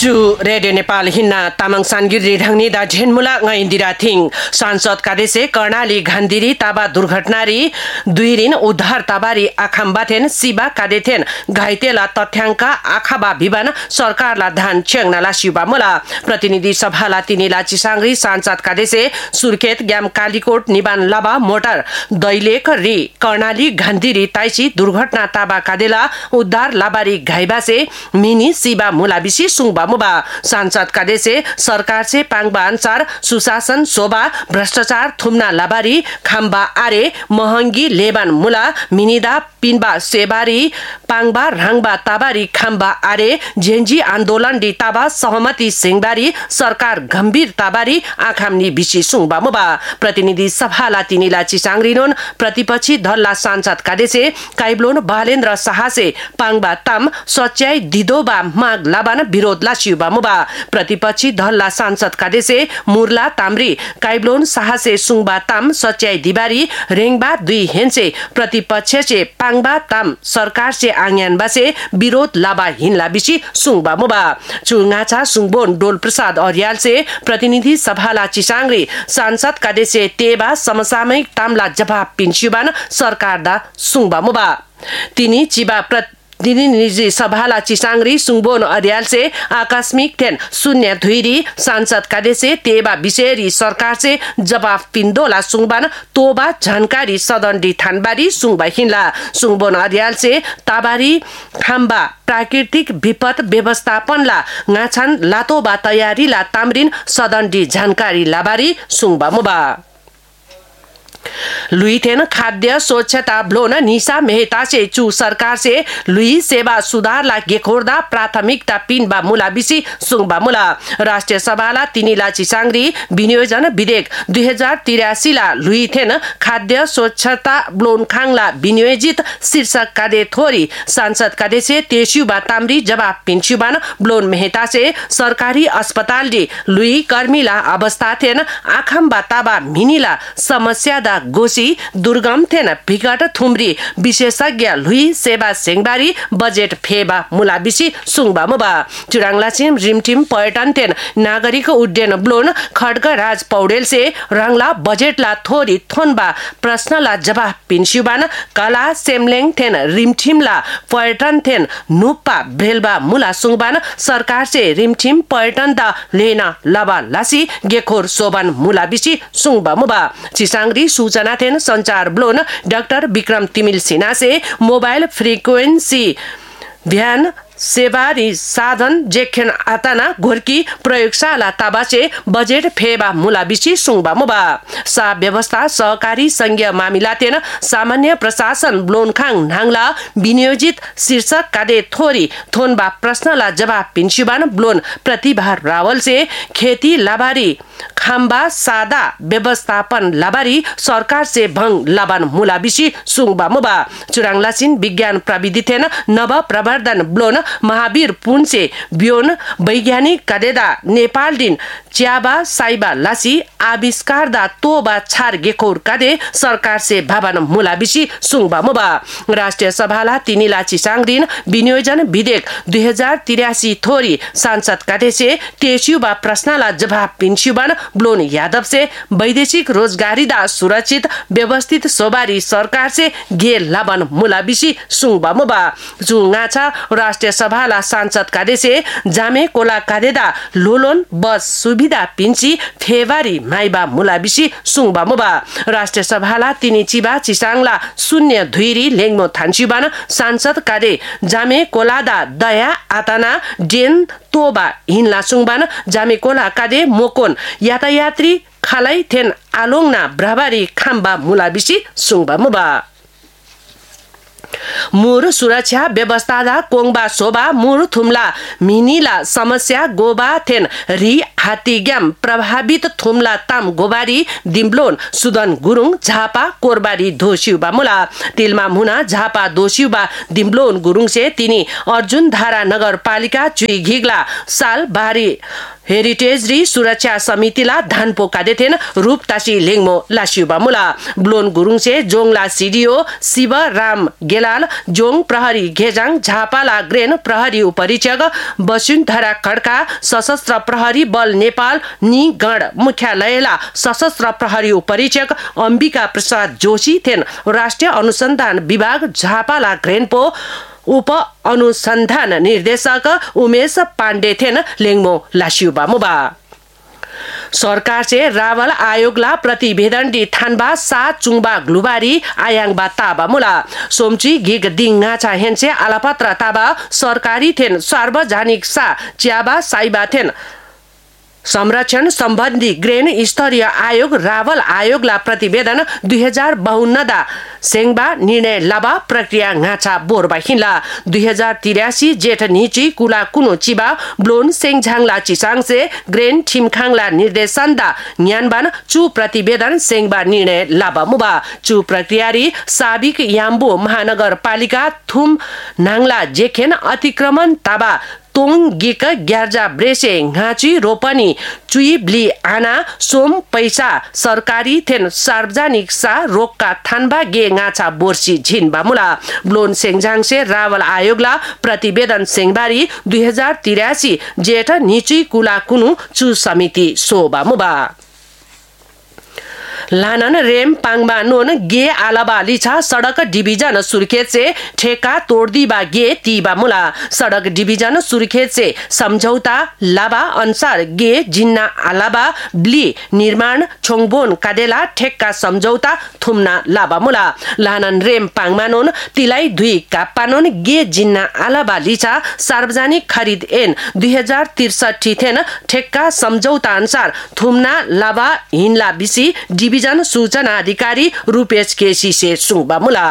चु रेडियो नेपाल हिन्ना तामाङ सानगिरी ढङ्नी दा झेनमुला इंदिरा थिङ सांसद कादेसे कर्णाली घान्दिरी ताबा दुर्घटनारी दुईरिन उद्धार ताबारी आखाम्बाथेन सिबा कादेथेन घाइतेला तथ्याङ्क आखाबा भिबान सरकारला धान छेङ्नाला शिबा मुला प्रतिनिधि सभाला तिनीला चिसाङ्ग्री सांसद कादेसे सुर्खेत ग्याम कालीकोट निबान लाबा मोटर दैलेख री कर्णाली घान्दिरी ताइसी दुर्घटना ताबा कादेला उद्धार लाबारी घाइबासे मिनी सिबा मुला बिसी सुङबा मुबा सांसद कादेसे सरकार से पाङबा अनुसार सुशासन शोभा भ्रष्टाचार थुम्ना लाबारी खाम्बा आरे महंगी लेबान मुला मिनिदा पिनबा सेबारी पाङबा राङबा ताबारी खाम्बा आरे झेन्जी आन्दोलन डी ताबा सहमति सिंहबारी सरकार गम्भीर ताबारी आखामनी बिसी सुङबा मुबा प्रतिनिधि सभाला तिनीला चिसाङ्ग्रिनोन प्रतिपक्षी दलला सांसद कादेसे काइब्लोन बालेन्द्र साहसे पाङबा ताम सच्याई दिदोबा माग लाबान विरोध लासियुबा मुबा प्रतिपक्षी दलला सांसद कादेसे मुरला ताम्री काइब्लोन साहसे सुङबा ताम सच्याई दिबारी रेङबा दुई हेन्से प्रतिपक्ष से पाङबा ताम सरकार से आङ्यान बासे विरोध लाबा हिन्ला बिसी सुङबा मुबा चुङाचा सुङबोन डोल प्रसाद अर्याल से प्रतिनिधि सभाला चिसाङ्ग्री सांसद कादेसे तेबा समसामयिक तामला जवाब पिन्स्युबान सरकार दा सुङबा मुबा तिनी चिबा प्रतिनिधि सभाला चिसाङ्ग्री सुङबोन अर्याल से आकस्मिक थेन शून्य धुइरी सांसद कादेसे तेबा विषयरी सरकार से जवाब पिन्दोला सुङबान तोबा जानकारी सदनडी थानबारी सुङबा हिन्ला सुङबोन अर्याल से ताबारी खाम्बा प्राकृतिक विपद व्यवस्थापनला गाछान लातोबा तयारीला तामरिन सदनडी जानकारी लाबारी सुङबा मुबा लुइथेन खाद्य स्वच्छता ब्लोन निशा मेहता से चु सरकार से लुई सेवा सुधार ला गेखोर्दा प्राथमिकता पिनबा मुला बिसी सुङबा मुला राष्ट्रिय सभाला तिनीला चिसाङ्ग्री विनियोजन विधेयक 2083 ला लुइथेन खाद्य स्वच्छता ब्लोन खाङला विनियोजित शीर्षक कादे थोरी सांसद कादेसे तेस्युबा ताम्री जवाब पिन्स्युबान ब्लोन मेहता से सरकारी अस्पताल डी लुई कर्मीला अवस्था थेन आखाम्बा ताबा मिनीला समस्या दा गोसी दुर्गम थेन विकट थुम्री विशेषज्ञ लुई सेवा सेङबारी बजेट फेबा मुला बिसी सुङबा मुबा चुराङलाचिम रिमटिम पर्यटन थेन नागरिक उड्डयन ब्लोन खड्ग राज पौडेल से रङला बजेटला थोरी थोनबा प्रश्नला जवाब पिन्स्युबान कला सेमलेङ थेन रिमटिमला पर्यटन थेन नुप्पा ब्रेलबा मुला सुङबान सरकार से रिमटिम पर्यटन दा लेना लबा लासी गेखोर सोबान मुला बिसी सुङबा मुबा चिसाङ्ग्री सूचना थेन संचार ब्लोन डाक्टर विक्रम तिमिल सिन्हा से मोबाइल फ्रीक्वेंसी भ्यान सेवारी साधन जेखेन आताना घोर्की प्रयोगशाला ताबासे बजेट फेबा मुला बिसी सुङबा मुबा सा व्यवस्था सहकारी संघीय मामिला तेन सामान्य प्रशासन ब्लोनखाङ नाङला विनियोजित शीर्षक कादे थोरी थोनबा प्रश्नला जवाब पिन्स्युबान ब्लोन प्रतिभा रावल से खेती लाबारी खाम्बा सादा व्यवस्थापन लाबारी सरकार से भंग लाबान मुला बिसी सुङबा मुबा चुराङलासिन विज्ञान प्रविधि थेन नव प्रवर्धन ब्लोन महावीर पुनसे बियोन वैज्ञानिक कदेदा नेपाल दिन च्याबा साइबा लासी आविष्कार दा तोबा छार गेखोर कादे सरकार से भावन मुला बिसी सुङबा मुबा राष्ट्रिय सभाला तिनीला चिसाङ्ग्रिन विनियोजन विधेयक 2083 थोरी सांसद कादे से तेस्युबा प्रश्नला जवाब पिन्स्युबान ब्लोन यादव से वैदेशिक रोजगारी दा सुरक्षित व्यवस्थित सोबारी सरकार से गेल लाबन मुला बिसी सुङबा मुबा जुङाछा राष्ट्रिय सभाला सांसद कादेसे जामे कोला कादेदा लोलोन बस सुविधा पिन्ची फेवारी माइबा मुला बिसी सुङबा मुबा राष्ट्रिय सभाला तिनी चिबा चिसाङला शून्य धुइरी लेङमो थान्स्युबान सांसद कादे जामे कोलादा दया आताना डेन तोबा हिन्ला सुङबान जामे कोला कादे मोकोन यातायात्री खालै थेन आलोङना ब्राबारी खाम्बा मुला बिसी सुङबा मुबा मुर सुरक्षा व्यवस्था दा कोङबा सोबा मुर थुम्ला मिनीला समस्या गोबा थेन री हात्तीग्याम प्रभावित थुम्ला ताम गोबारी दिम्ब्लोन सुदन गुरुङ झापा कोरबारी धोसिउबा मुला तिलमा मुना झापा दोसिउबा दिम्ब्लोन गुरुङ से तिनी अर्जुन धारा नगरपालिका चुई घिग्ला साल बारी हेरिटेज री सुरक्षा समितिला धानपो कादेथेन रूपतासी लेङमो लासिउबा मुला ब्लोन गुरुङ से जोङला सिडिओ शिव राम गेलाल जोङ प्रहरी घेजाङ झापाला ग्रेन प्रहरी उपरीक्षक वसुन्धरा खड्का सशस्त्र प्रहरी बल नेपाल निगण मुख्यालयला सशस्त्र प्रहरी उपरीक्षक अम्बिका प्रसाद जोशी थेन राष्ट्रिय अनुसन्धान विभाग झापाला ग्रेनपो उप अनुसन्धान निर्देशक उमेश पाण्डे थेन लेङमो लासिउबा मुबा सरकार से रावल आयोगला प्रतिवेदन दी थानबा सा चुङबा ग्लुबारी आयाङबा ताबा मुला सोमची गिग दिङा चाहेन्से आलापत्र ताबा सरकारी थेन सार्वजनिक सा च्याबा साइबा थेन संरक्षण सम्बन्धी ग्रेन स्तरीय आयोग रावल आयोगला प्रतिवेदन 2052 दा सेङबा निर्णय लाबा प्रक्रिया गाछा बोरबा हिन्ला 2083 जेठ निची कुला कुनो चिबा ब्लोन सेङझाङला चिसाङसे ग्रेन ठिमखाङला निर्देशन दा न्यानबान चु प्रतिवेदन सेङबा निर्णय लाबा मुबा चु प्रक्रियारी साबिक याम्बो महानगरपालिका थुम नाङला जेखेन अतिक्रमण ताबा तोङ गिक ग्यार्जा ब्रेसे घाँची रोपनी चुई ब्ली आना सोम पैसा सरकारी थेन सार्वजनिक सा रोकका थानबा गे गाछा बोर्सी झिनबा मुला ब्लोन सेङझाङसे रावल आयोगला प्रतिवेदन सेङबारी 2083 जेठ निची कुला कुनु चु समिति सोबा मुबा लानन रेम पाङबा नोन गे आलाबा लिछा सडक डिभिजन सुर्खेत से ठेका तोड्दीबा गे तीबा मुला सडक डिभिजन सुर्खेत से समझौता लाबा अनुसार गे जिन्ना आलाबा ब्ली निर्माण छोङबोन कादेला ठेक्का समझौता थुम्ना लाबा मुला लानन रेम पाङमा नोन तिलाई दुई काप्पानोन गे जिन्ना आलाबा लिछा सार्वजनिक खरिद ऐन 2063 थेन ठेक्का समझौता अनुसार थुम्ना लाबा हिन्ला बिसी डिभिजन सूचना अधिकारी रूपेश केसी से सुङबा मुला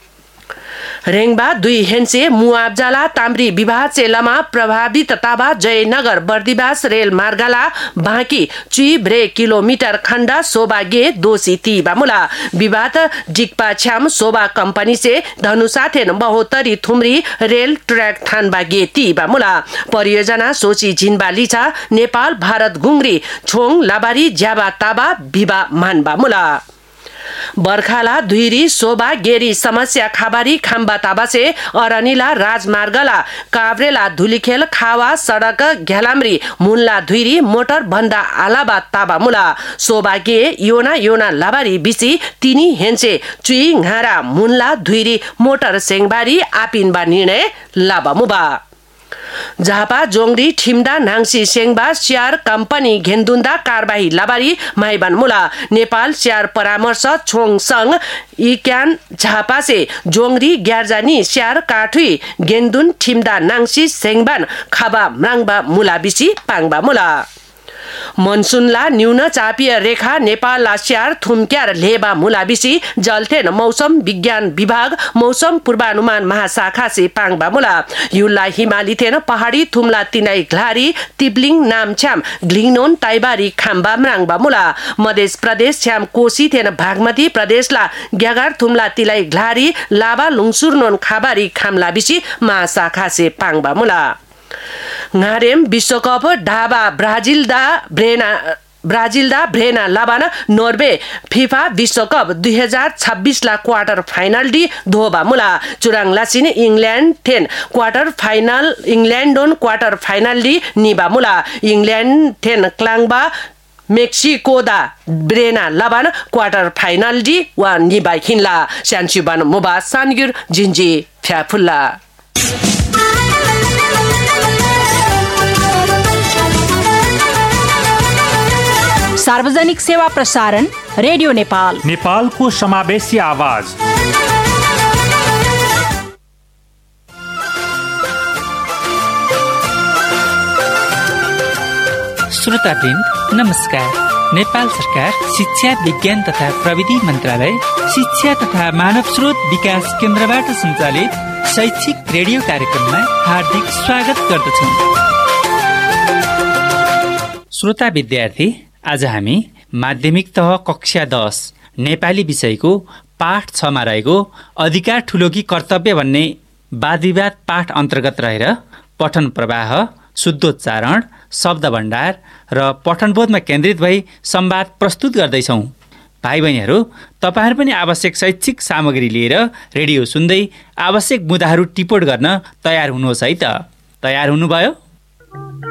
रेङबा दुई हेन्से मुआब्जाला ताम्री विवाद से लमा प्रभावित ताबा जयनगर बर्दिवास रेल मार्गला बाँकी 3 किलोमिटर खण्ड सोबा गे दोषी तीबा मुला विवाद जिक्पा छ्याम सोबा कंपनी से धनुषा थेन 72 थुम्री रेल ट्रैक थानबा गे तीबा मुला परियोजना सोची जिनबा लिछा नेपाल भारत गुङ्री छोङ लाबारी ज्याबा ताबा विवा मानबा मुला बर्खाला धुइरी सोबा गेरी समस्या खाबारी खाम्बा ताबा से अरनिला राजमार्गला काभ्रेला धुलीखेल खावा सडक घ्यालाम्री मुन्ला धुइरी मोटर भन्दा आलाबा ताबा मुला सोबा गे योना लाबारी बिसी तिनी हेन्से चुई घारा मुन्ला धुइरी मोटर सेङबारी आपिनबा निर्णय लाबा मुबा झापा जोङरी ठिम्दा नाङसी सेङबा स्यार कम्पनी घेन्दुन्दा कारबाही लाबारी माइबान मुला नेपाल स्यार परामर्श छोङ संघ इक्यान झापा से जोङरी ग्यार्जानी स्यार काठुई घेन्दुन ठिम्दा नाङसी सेङबान खाबा म्राङबा मुला बिसी पाङबा मुला मनसुनला न्यून चापीय रेखा नेपालला स्यार थुम्क्यार लेबा मुलाबिसी जलथेन मौसम विज्ञान विभाग मौसम पूर्वानुमान महाशाखा से पाङबा मुला युल्ला हिमाली थेन पहाडी थुम्ला तिनाई घ्लारी तिब्लिङ नामछ्याम ग्लिङनोन ताइबारी खाम्बा म्राङबा मुला मधेस प्रदेश छ्याम कोशी थेन बागमती प्रदेशला ग्यागार थुम्ला तिलाई घ्लारी लाबा लुङसुरनोन खाबारी खामलाबिसी महाशाखा से पाङबा मुला ngareम विश्वकप dhaba Brazil ब्रेना Labana Norway FIFA विश्वकप 2026 ला क्वार्टर फाइनल डी धोबा मुला चुराङ लासिन इंग्लैंड थेन quarter final इंग्लैंडोन quarter final D निबा मुला इंग्लैंड थेन क्लाङबा मेक्सिको दा ब्रेना लाबान क्वार्टर फाइनल डी वा निबा हिन्ला स्यान्सुबान मोबा सानगुर जिन्जी फ्याफुल्ला सार्वजनिक सेवा प्रसारण रेडियो नेपाल नेपालको समावेशी आवाज। श्रोतावृन्द नमस्कार। नेपाल सरकार शिक्षा विज्ञान तथा प्रविधि मन्त्रालय शिक्षा तथा मानव स्रोत विकास केन्द्रबाट सञ्चालित शैक्षिक रेडियो कार्यक्रममा हार्दिक स्वागत गर्दछौँ। श्रोता विद्यार्थी, आज हामी माध्यमिक तह कक्षा 10 नेपाली विषयको पाठ 6 मा रहेको अधिकार ठुलो कि कर्तव्य भन्ने वादविवाद पाठ अन्तर्गत रहेर पठन प्रवाह, शुद्धोच्चारण, शब्द भण्डार र पठनबोधमा केन्द्रित भई संवाद प्रस्तुत गर्दैछौँ। भाइ बहिनीहरू, तपाईहरू पनि आवश्यक शैक्षिक सामग्री लिएर रेडियो सुन्दै आवश्यक मुद्दाहरू टिपोट गर्न तयार हुनुहोस् है त। तयार हुनुभयो?